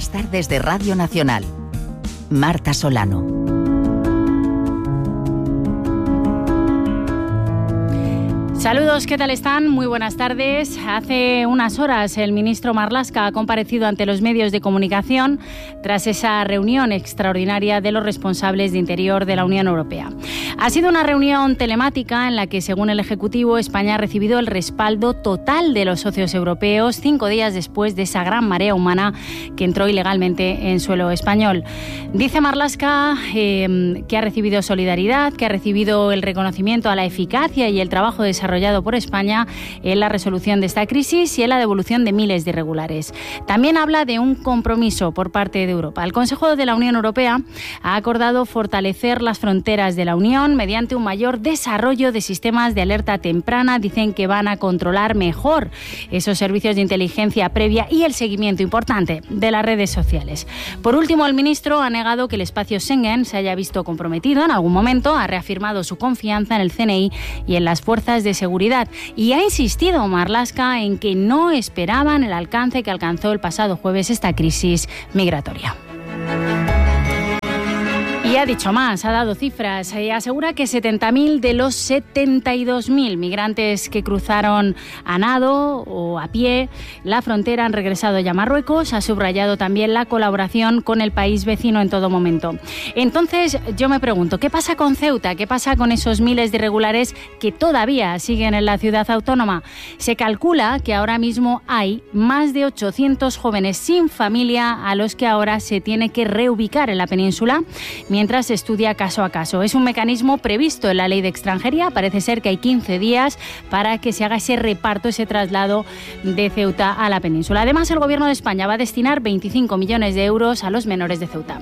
Las tardes de Radio Nacional. Marta Solano. Saludos, ¿qué tal están? Muy buenas tardes. Hace unas horas el ministro Marlaska ha comparecido ante los medios de comunicación tras esa reunión extraordinaria de los responsables de Interior de la Unión Europea. Ha sido una reunión telemática en la que, según el Ejecutivo, España ha recibido el respaldo total de los socios europeos 5 días después de esa gran marea humana que entró ilegalmente en suelo español. Dice Marlaska que ha recibido solidaridad, que ha recibido el reconocimiento a la eficacia y el trabajo desarrollado por España en la resolución de esta crisis y en la devolución de miles de irregulares. También habla de un compromiso por parte de Europa. El Consejo de la Unión Europea ha acordado fortalecer las fronteras de la Unión mediante un mayor desarrollo de sistemas de alerta temprana. Dicen que van a controlar mejor esos servicios de inteligencia previa y el seguimiento importante de las redes sociales. Por último, el ministro ha negado que el espacio Schengen se haya visto comprometido en algún momento, ha reafirmado su confianza en el CNI y en las fuerzas de seguridad y ha insistido Marlaska en que no esperaban el alcance que alcanzó el pasado jueves esta crisis migratoria. Y ha dicho más, ha dado cifras, asegura que 70.000 de los 72.000 migrantes que cruzaron a nado o a pie la frontera han regresado ya a Marruecos. Ha subrayado también la colaboración con el país vecino en todo momento. Entonces yo me pregunto, ¿qué pasa con Ceuta? ¿Qué pasa con esos miles de irregulares que todavía siguen en la ciudad autónoma? Se calcula que ahora mismo hay más de 800 jóvenes sin familia a los que ahora se tiene que reubicar en la península, mientras se estudia caso a caso. Es un mecanismo previsto en la Ley de Extranjería. Parece ser que hay 15 días para que se haga ese reparto, ese traslado de Ceuta a la península. Además, el Gobierno de España va a destinar 25 millones de euros a los menores de Ceuta.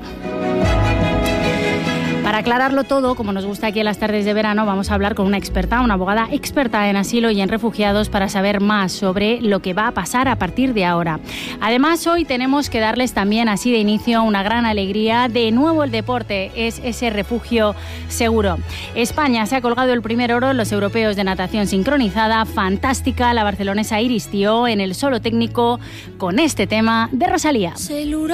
Para aclararlo todo, como nos gusta aquí en las tardes de verano, vamos a hablar con una experta, una abogada experta en asilo y en refugiados para saber más sobre lo que va a pasar a partir de ahora. Además, hoy tenemos que darles también así de inicio una gran alegría. De nuevo el deporte es ese refugio seguro. España se ha colgado el primer oro en los europeos de natación sincronizada. Fantástica la barcelonesa Iris Tió en el solo técnico con este tema de Rosalía.